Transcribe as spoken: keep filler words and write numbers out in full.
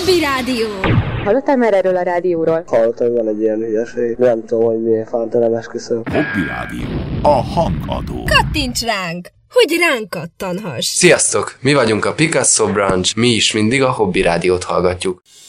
Hobby Rádió. Hallottál már erről a rádióról? Hallottam, hogy van egy ilyen hülyeség. Nem tudom, hogy miért fánt, nem esküszöm. Hobby Rádió. A hangadó. Kattints ránk, hogy ránk kattanhass. Sziasztok! Mi vagyunk a Picasso Branch, mi is mindig a Hobby Rádiót hallgatjuk.